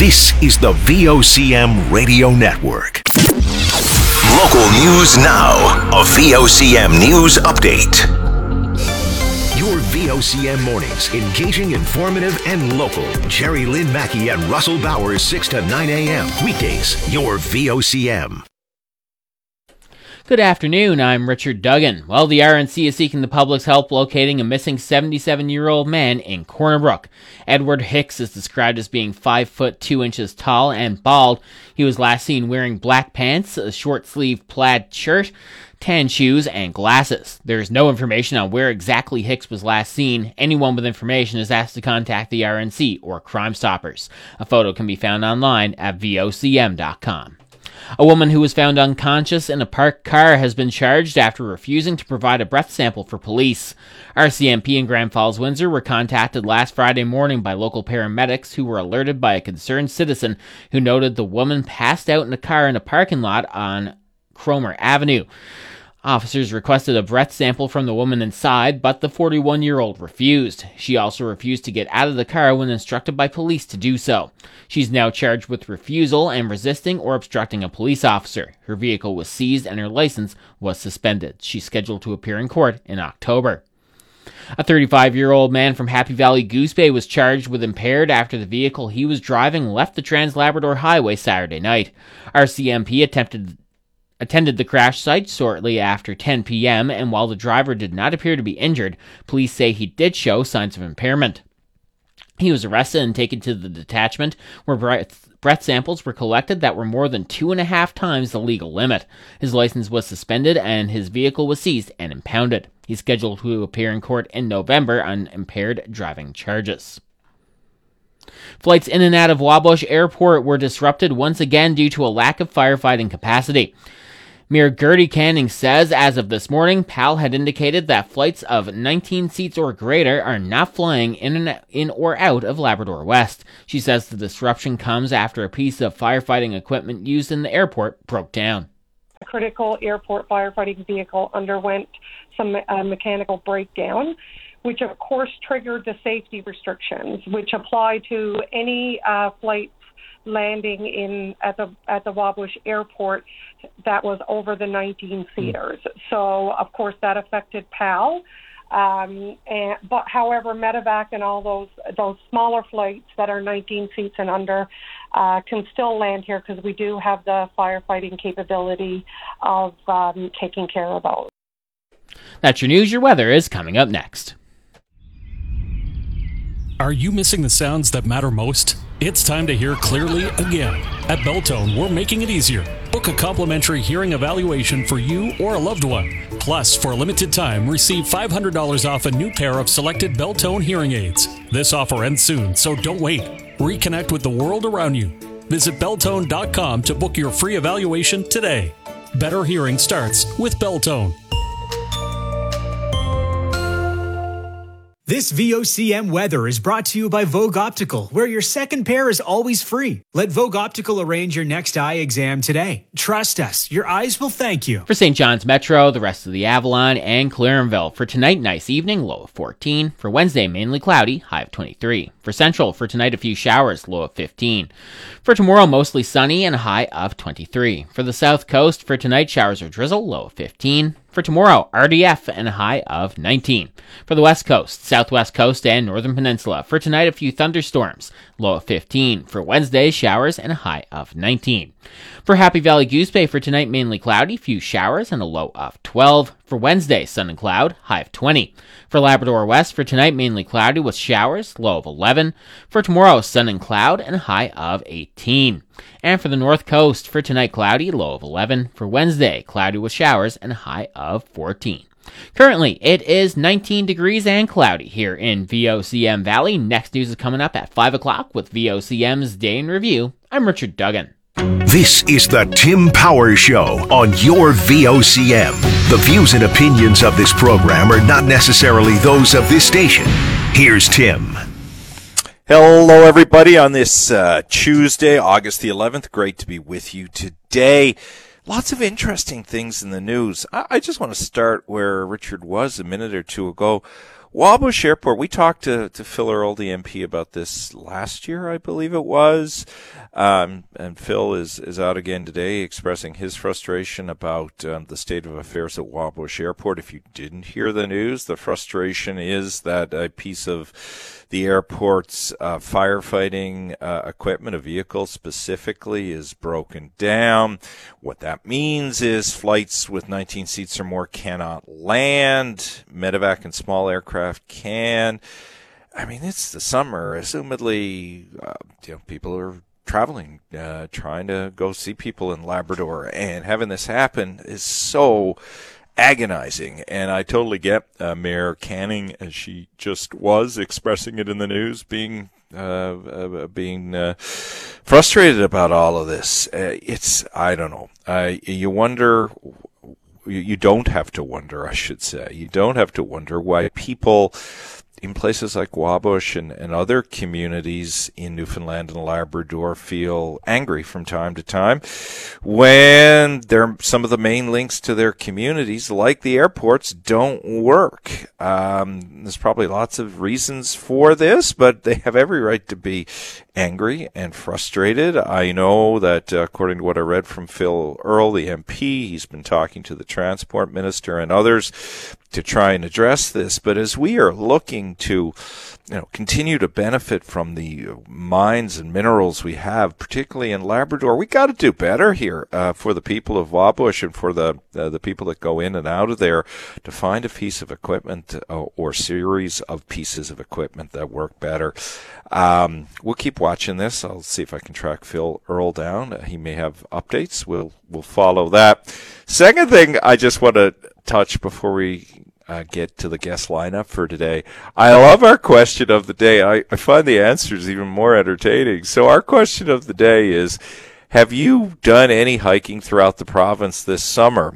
This is the VOCM Radio Network. Local news now. A VOCM news update. Your VOCM mornings, engaging, informative, and local. Jerry Lynn Mackey and Russell Bowers, 6 to 9 a.m. Weekdays, your VOCM. Good afternoon, I'm Richard Duggan. Well, the RNC is seeking the public's help locating a missing 77-year-old man in Corner Brook. Edward Hicks is described as being 5 foot 2 inches tall and bald. He was last seen wearing black pants, a short-sleeved plaid shirt, tan shoes, and glasses. There is no information on where exactly Hicks was last seen. Anyone with information is asked to contact the RNC or Crime Stoppers. A photo can be found online at vocm.com. A woman who was found unconscious in a parked car has been charged after refusing to provide a breath sample for police. RCMP in Grand Falls, Windsor were contacted last Friday morning by local paramedics who were alerted by a concerned citizen who noted the woman passed out in a car in a parking lot on Cromer Avenue. Officers requested a breath sample from the woman inside, but the 41-year-old refused. She also refused to get out of the car when instructed by police to do so. She's now charged with refusal and resisting or obstructing a police officer. Her vehicle was seized and her license was suspended. She's scheduled to appear in court in October. A 35-year-old man from Happy Valley Goose Bay was charged with impaired after the vehicle he was driving left the Trans-Labrador Highway Saturday night. RCMP attended the crash site shortly after 10 p.m., and while the driver did not appear to be injured, police say he did show signs of impairment. He was arrested and taken to the detachment, where breath samples were collected that were more than 2.5 times the legal limit. His license was suspended, and his vehicle was seized and impounded. He's scheduled to appear in court in November on impaired driving charges. Flights in and out of Wabush Airport were disrupted once again due to a lack of firefighting capacity. Mayor Gertie Canning says, as of this morning, PAL had indicated that flights of 19 seats or greater are not flying in or out of Labrador West. She says the disruption comes after a piece of firefighting equipment used in the airport broke down. A critical airport firefighting vehicle underwent some mechanical breakdown, which of course triggered the safety restrictions, which apply to any flights landing at the Wabush Airport that was over the 19 seaters. So of course that affected PAL. But however, Medevac and all those smaller flights that are 19 seats and under can still land here because we do have the firefighting capability of taking care of those. That's your news. Your weather is coming up next. Are you missing the sounds that matter most? It's time to hear clearly again. At Beltone, we're making it easier. Book a complimentary hearing evaluation for you or a loved one. Plus, for a limited time, receive $500 off a new pair of selected Beltone hearing aids. This offer ends soon, so don't wait. Reconnect with the world around you. Visit Beltone.com to book your free evaluation today. Better hearing starts with Beltone. This VOCM weather is brought to you by Vogue Optical, where your second pair is always free. Let Vogue Optical arrange your next eye exam today. Trust us, your eyes will thank you. For St. John's Metro, the rest of the Avalon, and Clarenville. For tonight, nice evening, low of 14. For Wednesday, mainly cloudy, high of 23. For Central, for tonight, a few showers, low of 15. For tomorrow, mostly sunny and a high of 23. For the South Coast, for tonight, showers or drizzle, low of 15. For tomorrow, RDF and a high of 19. For the West Coast, Southwest Coast, and Northern Peninsula. For tonight, a few thunderstorms, low of 15. For Wednesday, showers and a high of 19. For Happy Valley Goose Bay, for tonight, mainly cloudy, few showers and a low of 12. For Wednesday, sun and cloud, high of 20. For Labrador West, for tonight, mainly cloudy with showers, low of 11. For tomorrow, sun and cloud and a high of 18. And for the North Coast, for tonight, cloudy, low of 11. For Wednesday, cloudy with showers and a high of 14. Currently, it is 19 degrees and cloudy here in VOCM Valley. Next news is coming up at 5 o'clock with VOCM's Day in Review. I'm Richard Duggan. This is the Tim Powers Show on your VOCM. The views and opinions of this program are not necessarily those of this station. Here's Tim. Hello, everybody, on this Tuesday, August the 11th. Great to be with you today. Lots of interesting things in the news. I just want to start where Richard was a minute or two ago Wabush Airport, we talked to Phil Earl, the MP, about this last year, I believe it was. And Phil is out again today expressing his frustration about the state of affairs at Wabush Airport. If you didn't hear the news, the frustration is that a piece of the airport's firefighting equipment, a vehicle specifically, is broken down. What that means is flights with 19 seats or more cannot land. Medevac and small aircraft can. I mean, it's the summer. Assumedly, people are traveling, trying to go see people in Labrador, and having this happen is so agonizing. And I totally get Mayor Canning, as she just was expressing it in the news, being frustrated about all of this. I don't know. You wonder. You don't have to wonder, I should say. You don't have to wonder why people in places like Wabush and other communities in Newfoundland and Labrador feel angry from time to time when some of the main links to their communities, like the airports, don't work. There's probably lots of reasons for this, but they have every right to be angry and frustrated. I know that according to what I read from Phil Earl, the MP, he's been talking to the Transport Minister and others to try and address this. But as we are looking to continue to benefit from the mines and minerals we have, particularly in Labrador, we got to do better here for the people of Wabush and for the people that go in and out of there to find a piece of equipment or series of pieces of equipment that work better. We'll keep watching this. I'll see if I can track Phil Earl down. He may have updates. We'll follow that. Second thing I just want to touch before we get to the guest lineup for today. I love our question of the day. I find the answers even more entertaining. So our question of the day is, have you done any hiking throughout the province this summer?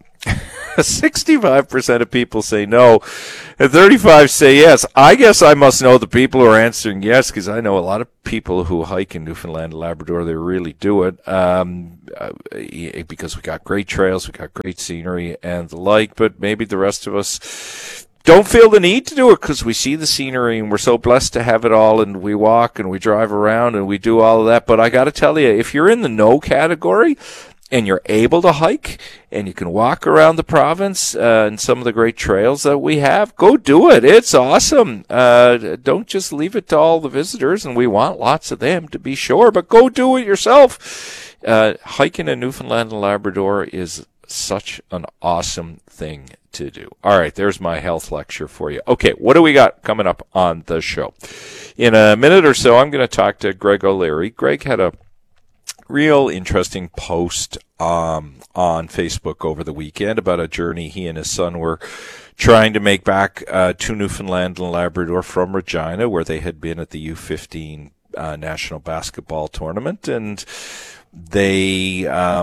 65% of people say no, and 35% say yes. I guess I must know the people who are answering yes, because I know a lot of people who hike in Newfoundland and Labrador. They really do it because we got great trails, we got great scenery and the like, but maybe the rest of us don't feel the need to do it because we see the scenery and we're so blessed to have it all, and we walk and we drive around and we do all of that. But I got to tell you, if you're in the no category and you're able to hike and you can walk around the province and some of the great trails that we have, go do it. It's awesome. Don't just leave it to all the visitors, and we want lots of them to be sure, but go do it yourself. Hiking in Newfoundland and Labrador is such an awesome thing to do. All right, there's my health lecture for you. Okay, what do we got coming up on the show? In a minute or so, I'm going to talk to Greg O'Leary. Greg had a real interesting post on Facebook over the weekend about a journey he and his son were trying to make back to Newfoundland and Labrador from Regina, where they had been at the U15 National Basketball Tournament, and they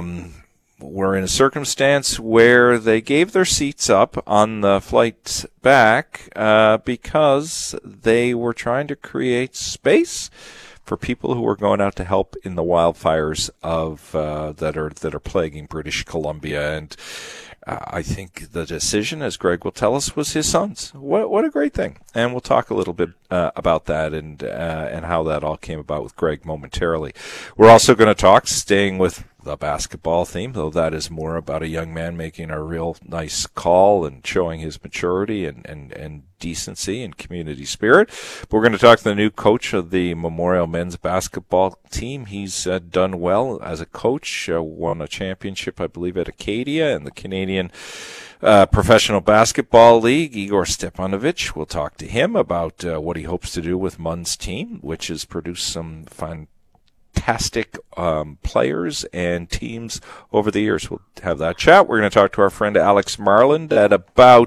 were in a circumstance where they gave their seats up on the flight back because they were trying to create space for people who are going out to help in the wildfires that are plaguing British Columbia. And I think the decision, as Greg will tell us, was his son's. What a great thing. And we'll talk a little bit about that and how that all came about with Greg momentarily. We're also going to talk, staying with the basketball theme, though that is more about a young man making a real nice call and showing his maturity and decency and community spirit. But we're going to talk to the new coach of the Memorial men's basketball team. He's done well as a coach, won a championship, I believe, at Acadia and the Canadian Professional Basketball League. Igor Stepanovich, we'll talk to him about what he hopes to do with Munn's team, which has produced some fantastic players and teams over the years. We'll have that chat. We're going to talk to our friend Alex Marland at about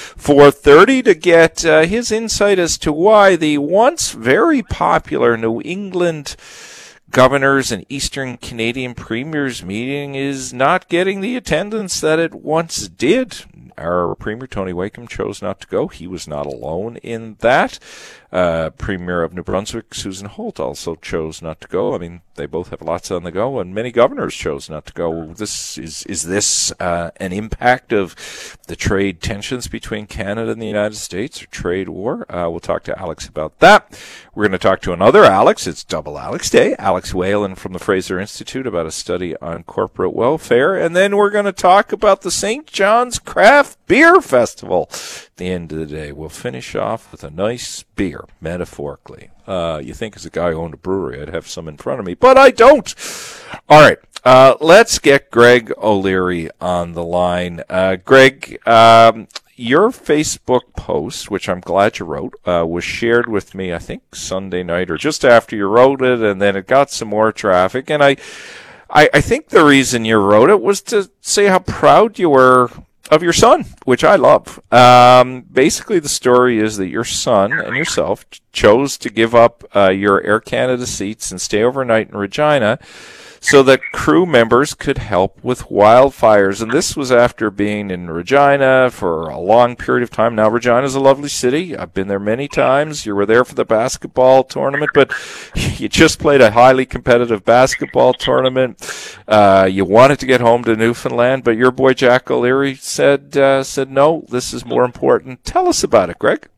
4:30 to get his insight as to why the once very popular New England Governors and Eastern Canadian Premiers meeting is not getting the attendance that it once did. Our Premier, Tony Wakeham, chose not to go. He was not alone in that. Premier of New Brunswick, Susan Holt, also chose not to go. I mean, they both have lots on the go, and many governors chose not to go. Is this an impact of the trade tensions between Canada and the United States, or trade war? We'll talk to Alex about that. We're going to talk to another Alex. It's Double Alex Day. Alex Whalen from the Fraser Institute about a study on corporate welfare. And then we're going to talk about the St. John's Craft Beer Festival. At the end of the day, we'll finish off with a nice beer, metaphorically. You think as a guy who owned a brewery, I'd have some in front of me, but I don't. All right, let's get Greg O'Leary on the line. Greg, your Facebook post, which I'm glad you wrote, was shared with me, I think, Sunday night or just after you wrote it, and then it got some more traffic. And I think the reason you wrote it was to say how proud you were of your son, which I love. Basically, the story is that your son and yourself chose to give up your Air Canada seats and stay overnight in Regina so that crew members could help with wildfires. And this was after being in Regina for a long period of time. Now, Regina's a lovely city. I've been there many times. You were there for the basketball tournament, but you just played a highly competitive basketball tournament. You wanted to get home to Newfoundland, but your boy Jack O'Leary said no, this is more important. Tell us about it, Greg.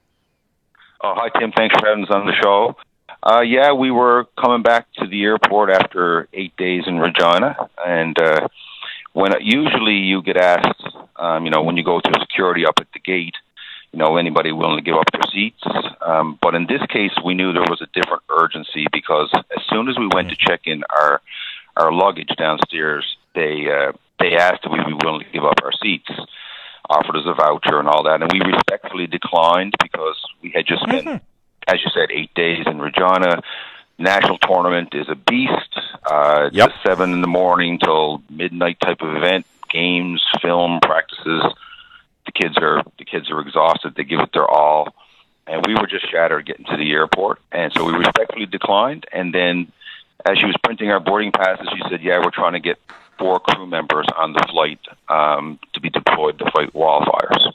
Oh, hi, Tim. Thanks for having us on the show. Yeah, we were coming back to the airport after 8 days in Regina, and usually you get asked, when you go to security up at the gate, anybody willing to give up their seats. But in this case, we knew there was a different urgency because as soon as we went to check in our luggage downstairs, they asked if we'd be willing to give up our seats, offered us a voucher and all that, and we respectfully declined because we had just spent, as you said, 8 days in Regina. National tournament is a beast. It's a 7 a.m. till midnight type of event. Games, film, practices. The kids are exhausted. They give it their all, and we were just shattered getting to the airport. And so we respectfully declined. And then, as she was printing our boarding passes, she said, "Yeah, we're trying to get 4 crew members on the flight to be deployed to fight wildfires."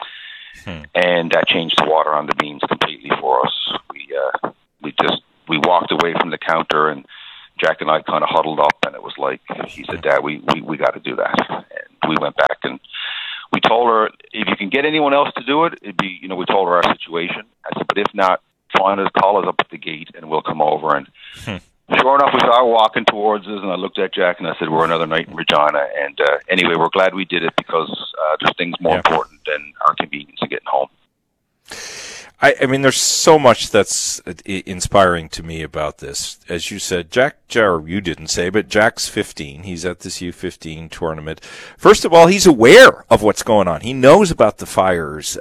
And that changed the water on the beans completely for us. We walked away from the counter, and Jack and I kind of huddled up, and it was like, he said, "Dad, we got to do that." And we went back and we told her, if you can get anyone else to do it, it'd be, we told her our situation. I said, but if not, call us up at the gate and we'll come over. And sure enough, we saw her walking towards us, and I looked at Jack and I said, "We're another night in Regina." And anyway, we're glad we did it because there's things more important than our convenience of getting home. I mean, there's so much that's inspiring to me about this. As you said, you didn't say, but Jack's 15. He's at this U15 tournament. First of all, he's aware of what's going on. He knows about the fires.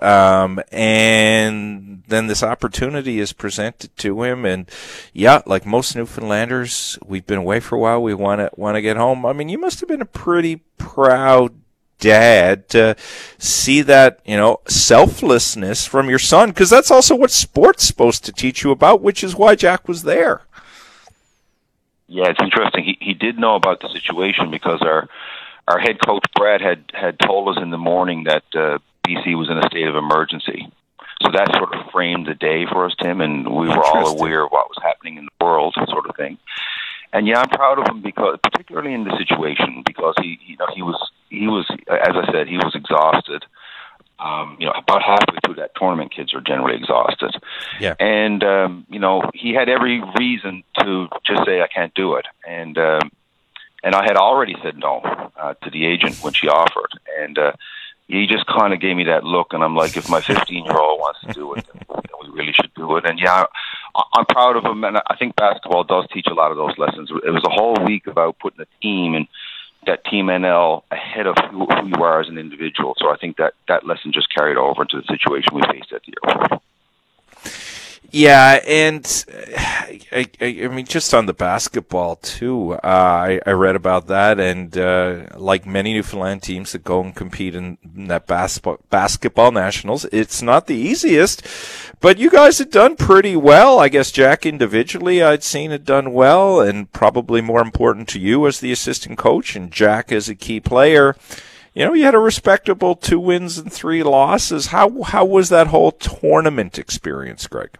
And then this opportunity is presented to him. And yeah, like most Newfoundlanders, we've been away for a while. We want to get home. I mean, you must have been a pretty proud dad to see that, selflessness from your son, because that's also what sport's supposed to teach you about, which is why Jack was there. Yeah, it's interesting. He did know about the situation because our head coach Brad had told us in the morning that BC was in a state of emergency. So that sort of framed the day for us, Tim, and we were all aware of what was happening in the world, sort of thing. And yeah, I'm proud of him because, particularly in the situation, because he was, as I said, he was exhausted. About halfway through that tournament, kids are generally exhausted. Yeah. And he had every reason to just say, "I can't do it." And I had already said no to the agent when she offered, and he just kind of gave me that look, and I'm like, if my 15-year-old wants to do it, then we really should do it. And yeah, I'm proud of him, and I think basketball does teach a lot of those lessons. It was a whole week about putting a team and that Team NL ahead of who you are as an individual. So I think that lesson just carried over into the situation we faced at the airport. Yeah, and I mean, just on the basketball too. I read about that, and like many Newfoundland teams that go and compete in that basketball nationals, it's not the easiest. But you guys have done pretty well. I guess Jack individually, I'd seen had done well, and probably more important to you as the assistant coach, and Jack as a key player. You know, you had a respectable 2 wins and 3 losses. How was that whole tournament experience, Greg?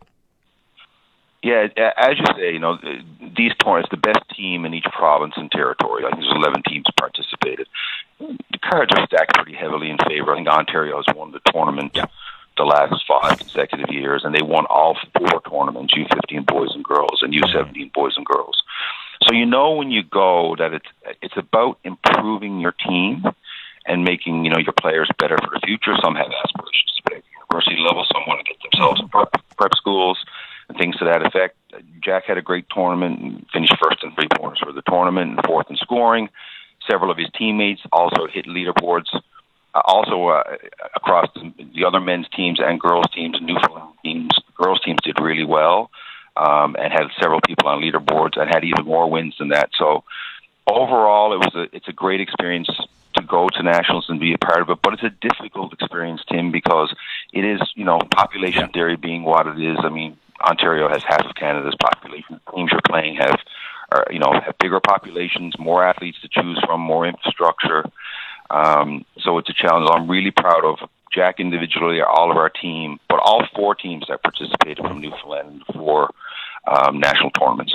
Yeah, as you say, you know, these tournaments, the best team in each province and territory, I think there's 11 teams participated. The cards are stacked pretty heavily in favor. I think Ontario has won the tournament the last 5 consecutive years, and they won all 4 tournaments, U15 boys and girls and U17 boys and girls. So you know when you go that it's about improving your team and making, you know, your players better for the future. Some have aspirations to play at the university level. Some want to get themselves in prep schools and things to that effect. Jack had a great tournament and finished first in 3 pointers for the tournament and 4th in scoring. Several of his teammates also hit leaderboards. Across the other men's teams and girls' teams, Newfoundland teams, girls' teams did really well and had several people on leaderboards and had even more wins than that. So overall, it's a great experience to go to nationals and be a part of it, but it's a difficult experience, Tim, because it is, you know, population theory being what it is. I mean, Ontario has half of Canada's population. The teams you're playing have bigger populations, more athletes to choose from, more infrastructure. So it's a challenge. I'm really proud of Jack individually, all of our team, but all 4 teams that participated from Newfoundland for national tournaments.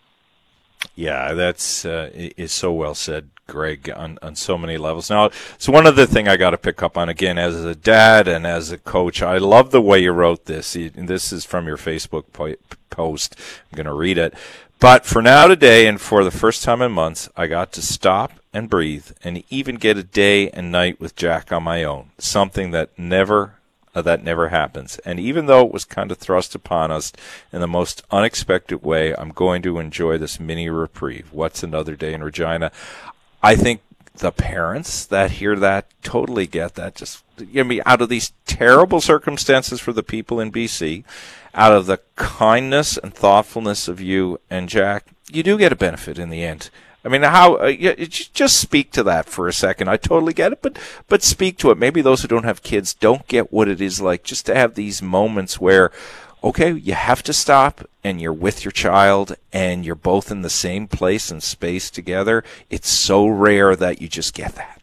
Yeah, that's is so well said, Greg, on so many levels. Now, so one other thing I got to pick up on, again, as a dad and as a coach, I love the way you wrote this. This is from your Facebook post. I'm going to read it. But for now today, and for the first time in months, I got to stop and breathe and even get a day and night with Jack on my own, something that never happens. And even though it was kind of thrust upon us in the most unexpected way, I'm going to enjoy this mini reprieve. What's another day in Regina? I think the parents that hear that totally get that. Just, you know, out of these terrible circumstances for the people in BC, out of the kindness and thoughtfulness of you and Jack, you do get a benefit in the end. I mean, how just speak to that for a second. I totally get it, but speak to it. Maybe those who don't have kids don't get what it is like just to have these moments where, okay, you have to stop and you're with your child and you're both in the same place and space together. It's so rare that you just get that.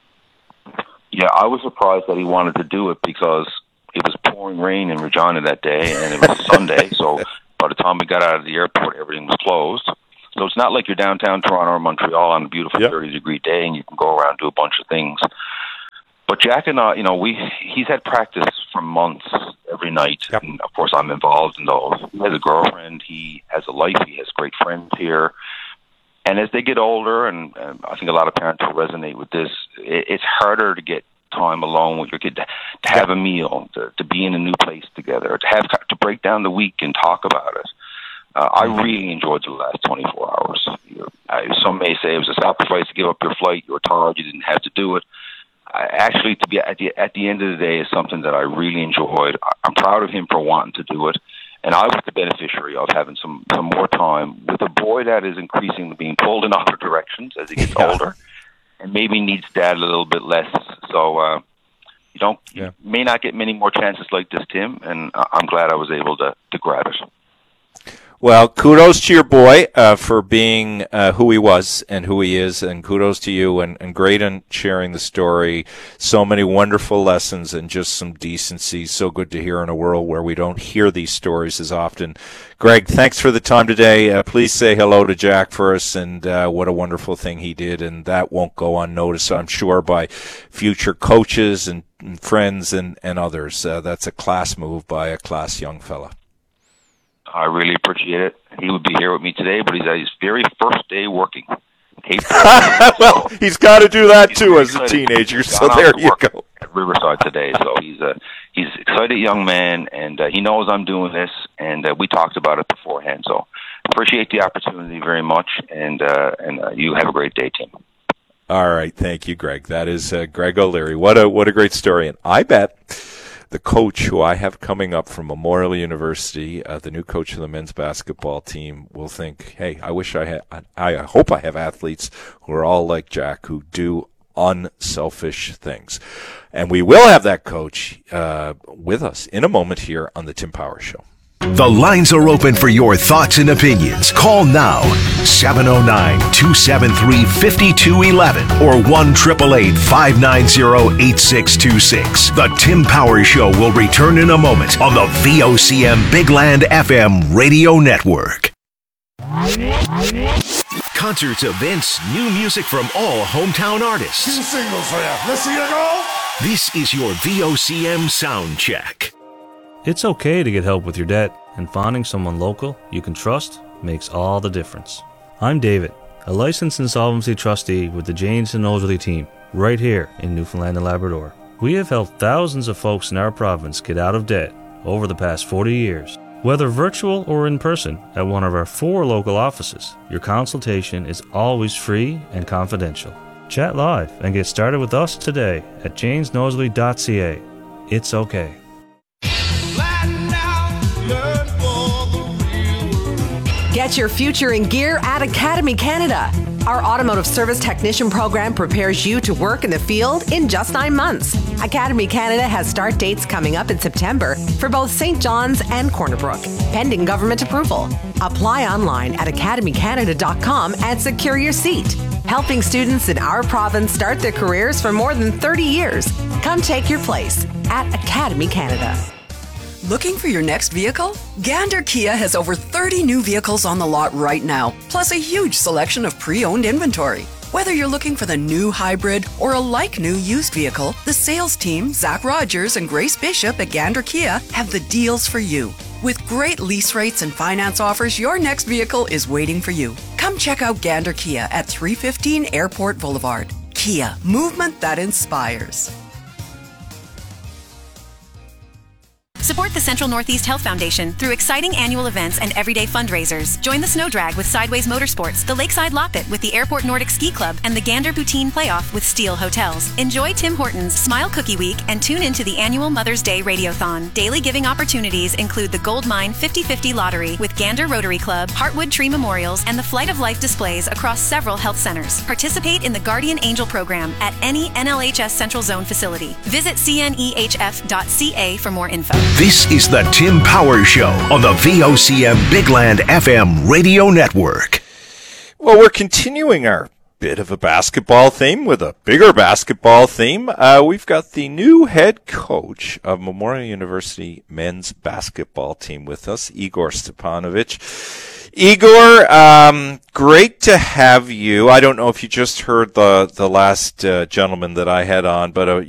Yeah, I was surprised that he wanted to do it because it was pouring rain in Regina that day and it was Sunday. So by the time we got out of the airport, everything was closed. So it's not like you're downtown Toronto or Montreal on a beautiful 30-degree day and you can go around and do a bunch of things. But Jack and I, you know, he's had practice for months every night. Yep. And, of course, I'm involved in those. He has a girlfriend. He has a life. He has great friends here. And as they get older, and I think a lot of parents will resonate with this, it's harder to get time alone with your kid, to have a meal, to be in a new place together, to break down the week and talk about it. I really enjoyed the last 24 hours. Some may say it was a sacrifice to give up your flight. You were tired. You didn't have to do it. Actually, to be at the end of the day is something that I really enjoyed. I'm proud of him for wanting to do it. And I was the beneficiary of having some more time with a boy that is increasingly being pulled in other directions as he gets older and maybe needs dad a little bit less. So you may not get many more chances like this, Tim, and I'm glad I was able to grab it. Well, kudos to your boy for being who he was and who he is, and kudos to you, and great in sharing the story. So many wonderful lessons and just some decency. So good to hear in a world where we don't hear these stories as often. Greg, thanks for the time today. Please say hello to Jack for us, and what a wonderful thing he did, and that won't go unnoticed, I'm sure, by future coaches and friends and others. That's a class move by a class young fella. I really appreciate it. He would be here with me today, but he's at his very first day working. Well, he's got to do that too as a teenager, so there you go. At Riverside today, so he's an excited young man, and he knows I'm doing this, and we talked about it beforehand. So appreciate the opportunity very much, and you have a great day, Tim. All right, thank you, Greg. That is Greg O'Leary. What a great story, and I bet the coach who I have coming up from Memorial University, the new coach of the men's basketball team, will think, hey, I hope I have athletes who are all like Jack, who do unselfish things. And we will have that coach with us in a moment here on the Tim Power Show. The lines are open for your thoughts and opinions. Call now, 709-273-5211 or 1-888-590-8626. The Tim Power Show will return in a moment on the VOCM Big Land FM radio network. Concerts, events, new music from all hometown artists. 2 singles for you. Let's see you go. This is your VOCM sound check. It's okay to get help with your debt, and finding someone local you can trust makes all the difference. I'm David, a licensed insolvency trustee with the Janes and Nosley team, right here in Newfoundland and Labrador. We have helped thousands of folks in our province get out of debt over the past 40 years. Whether virtual or in person at one of our 4 local offices, your consultation is always free and confidential. Chat live and get started with us today at janesnosley.ca. It's okay. Get your future in gear at Academy Canada. Our automotive service technician program prepares you to work in the field in just 9 months. Academy Canada has start dates coming up in September for both St. John's and Corner Brook, pending government approval. Apply online at academycanada.com and secure your seat. Helping students in our province start their careers for more than 30 years. Come take your place at Academy Canada. Looking for your next vehicle? Gander Kia has over 30 new vehicles on the lot right now, plus a huge selection of pre-owned inventory. Whether you're looking for the new hybrid or a like-new used vehicle, the sales team, Zach Rogers and Grace Bishop at Gander Kia, have the deals for you. With great lease rates and finance offers, your next vehicle is waiting for you. Come check out Gander Kia at 315 Airport Boulevard. Kia, movement that inspires. Support the Central Northeast Health Foundation through exciting annual events and everyday fundraisers. Join the Snow Drag with Sideways Motorsports, the Lakeside Loppet with the Airport Nordic Ski Club, and the Gander Poutine Playoff with Steel Hotels. Enjoy Tim Hortons Smile Cookie Week and tune into the annual Mother's Day Radiothon. Daily giving opportunities include the Gold Mine 50/50 Lottery with Gander Rotary Club, Heartwood Tree Memorials, and the Flight of Life displays across several health centers. Participate in the Guardian Angel program at any NLHS Central Zone facility. Visit cnehf.ca for more info. This is the Tim Power Show on the VOCM Big Land FM radio network. Well, we're continuing our bit of a basketball theme with a bigger basketball theme. We've got the new head coach of Memorial University men's basketball team with us, Igor Stepanovich. Igor, great to have you. I don't know if you just heard the last gentleman that I had on, but